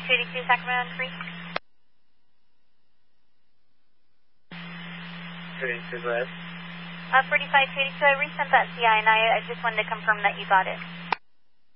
282 Sacramento 3. 282, go ahead. 45 282, I resent that CI and I just wanted to confirm that you got it.